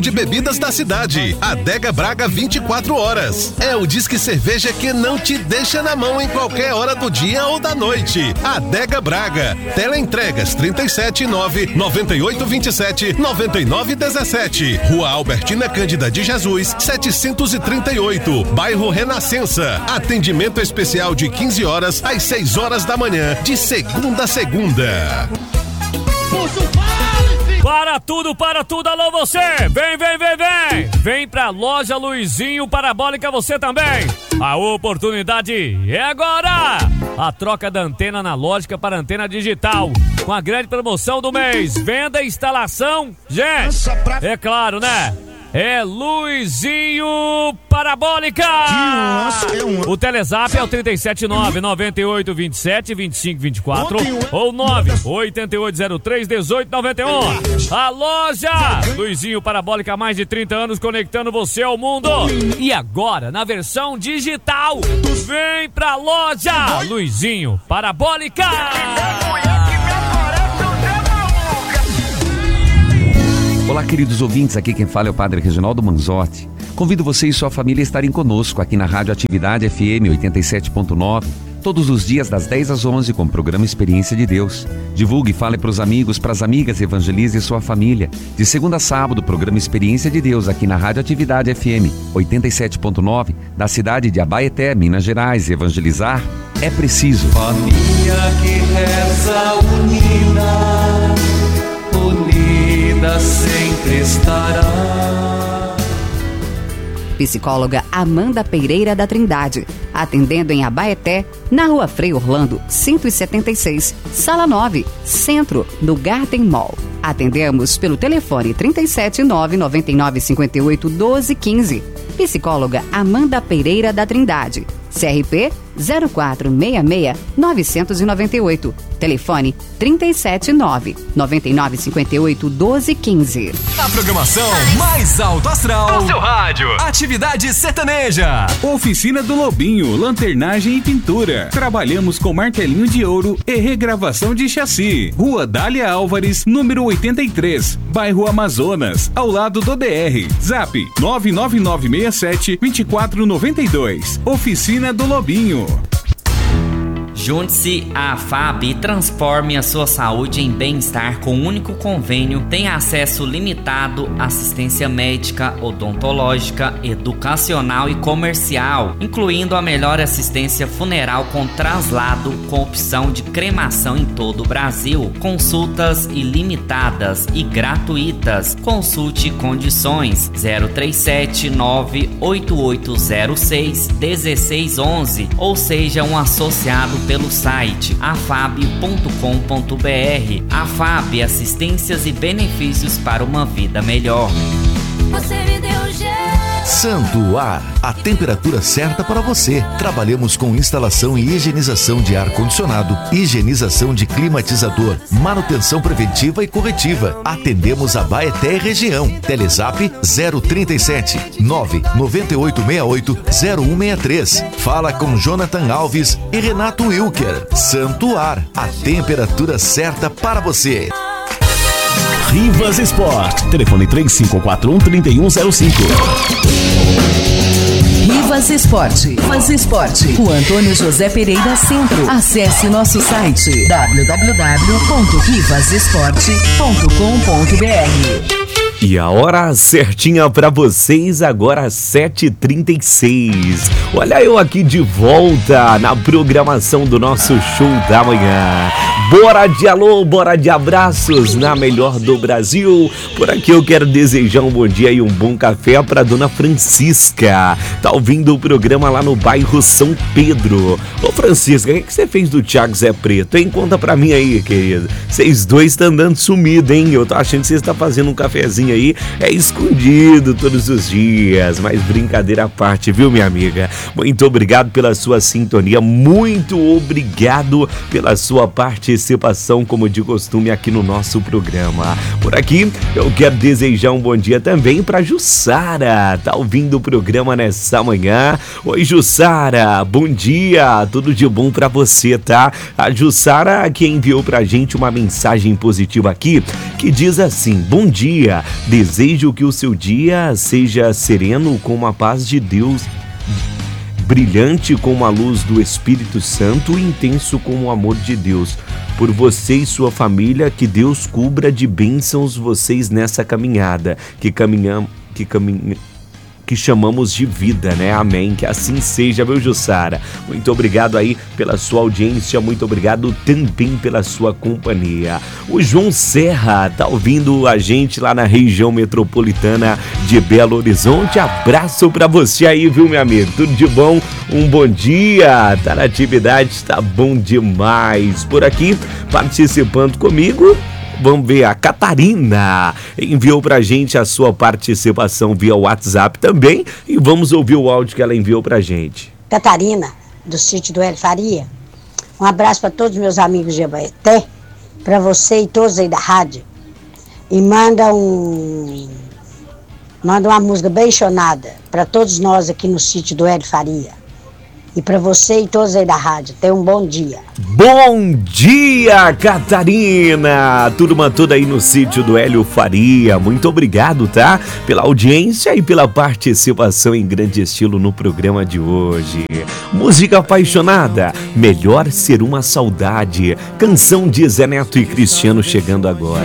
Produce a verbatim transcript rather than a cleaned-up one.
de bebidas da cidade. Adega Braga vinte e quatro horas. É o Disque Cerveja que não te deixa na mão em qualquer hora do dia ou da noite. Adega Braga. Teleentregas trinta e sete nove, noventa e oito vinte e sete, noventa e nove dezessete. Rua Albertina Cândida de Jesus, setecentos e trinta e oito. Bairro Renascença. Atendimento especial de quinze horas às seis horas da manhã, de segunda a segunda. Para tudo, para tudo, alô você! Vem, vem, vem, vem! Vem pra Loja Luizinho Parabólica você também! A oportunidade é agora! A troca da antena analógica para antena digital, com a grande promoção do mês, venda e instalação, gente, é claro, né? É Luizinho Parabólica! O Telezap é o trinta e sete nove, noventa e oito vinte e sete, vinte e cinco vinte e quatro ou nove oito oito zero três, um oito nove um. A loja Luizinho Parabólica há mais de trinta anos conectando você ao mundo. E agora na versão digital. Vem pra loja Luizinho Parabólica! Olá, queridos ouvintes, aqui quem fala é o Padre Reginaldo Manzotti. Convido você e sua família a estarem conosco aqui na Rádio Atividade F M oitenta e sete ponto nove, todos os dias das dez às onze com o programa Experiência de Deus. Divulgue e fale para os amigos, para as amigas, evangelize sua família. De segunda a sábado, o programa Experiência de Deus aqui na Rádio Atividade F M oitenta e sete ponto nove, da cidade de Abaeté, Minas Gerais. Evangelizar é preciso. Família que reza unida, unida sempre estará. Psicóloga Amanda Pereira da Trindade, atendendo em Abaeté, na Rua Frei Orlando, cento e setenta e seis, Sala nove, Centro, no Garden Mall. Atendemos pelo telefone trinta e sete nove, noventa e nove cinquenta e oito, doze quinze. Psicóloga Amanda Pereira da Trindade, C R P zero quatro seis seis, nove nove oito. Telefone trinta e sete nove, noventa e nove cinquenta e oito, doze quinze. A programação mais alto astral no seu rádio. Atividade sertaneja. Oficina do Lobinho, lanternagem e pintura. Trabalhamos com martelinho de ouro e regravação de chassi. Rua Dália Álvares, número oitenta e três, bairro Amazonas, ao lado do D R. Zap nove nove nove seis sete, dois quatro nove dois. Oficina do Lobinho. Junte-se à F A B e transforme a sua saúde em bem-estar com um único convênio. Tem acesso limitado à assistência médica, odontológica, educacional e comercial, incluindo a melhor assistência funeral com traslado, com opção de cremação em todo o Brasil. Consultas ilimitadas e gratuitas. Consulte condições zero três sete, nove oito oito zero seis, um seis um um ou seja um associado pelo site afab ponto com ponto br. Afab, assistências e benefícios para uma vida melhor. Você me deu jeito. Santo Ar, a temperatura certa para você. Trabalhamos com instalação e higienização de ar-condicionado, higienização de climatizador, manutenção preventiva e corretiva. Atendemos a Abaeté e região. Telezap zero trinta e sete, nove nove oito seis oito, zero um seis três. Fala com Jonathan Alves e Renato Wilker. Santo Ar, a temperatura certa para você. Rivas Sport. Telefone três cinco quatro um, três um zero cinco. Rivas Sport. Rivas Sport. Rua Antônio José Pereira Centro. Acesse nosso site w w w ponto rivas sport ponto com ponto br. E a hora certinha pra vocês agora às sete e trinta e seis. Olha eu aqui de volta na programação do nosso show da manhã. Bora de alô, bora de abraços na melhor do Brasil. Por aqui eu quero desejar um bom dia e um bom café pra dona Francisca. Tá ouvindo o programa lá no bairro São Pedro. Ô Francisca, o que, que você fez do Thiago Zé Preto, hein? Conta pra mim aí, querido. Vocês dois estão andando sumido, hein? Eu tô achando que vocês estão fazendo um cafezinho aí, é escondido todos os dias, mas brincadeira à parte, viu, minha amiga? Muito obrigado pela sua sintonia, muito obrigado pela sua participação, como de costume, aqui no nosso programa. Por aqui, eu quero desejar um bom dia também para Jussara, tá ouvindo o programa nessa manhã. Oi, Jussara, bom dia, tudo de bom para você, tá? A Jussara que enviou pra gente uma mensagem positiva aqui, que diz assim: bom dia, Desejo que o seu dia seja sereno com a paz de Deus, brilhante como a luz do Espírito Santo e intenso como o amor de Deus. Por você e sua família, que Deus cubra de bênçãos vocês nessa caminhada, que caminhamos, que caminhamos, que chamamos de vida, né? Amém. Que assim seja, meu Jussara. Muito obrigado aí pela sua audiência, muito obrigado também pela sua companhia. O João Serra tá ouvindo a gente lá na região metropolitana de Belo Horizonte. Abraço pra você aí, viu, meu amigo? Tudo de bom? Um bom dia. Tá na atividade, tá bom demais. Por aqui, participando comigo, vamos ver, a Catarina enviou pra gente a sua participação via WhatsApp também e vamos ouvir o áudio que ela enviou pra gente. Catarina, do sítio do Hélio Faria, um abraço para todos os meus amigos de Abaeté, para você e todos aí da rádio, e manda um manda uma música bem chonada para todos nós aqui no sítio do Hélio Faria. E para você e todos aí da rádio, tenha um bom dia. Bom dia, Catarina! Turma toda aí no sítio do Hélio Faria. Muito obrigado, tá? Pela audiência e pela participação em grande estilo no programa de hoje. Música apaixonada, Melhor Ser Uma Saudade. Canção de Zé Neto e Cristiano chegando agora.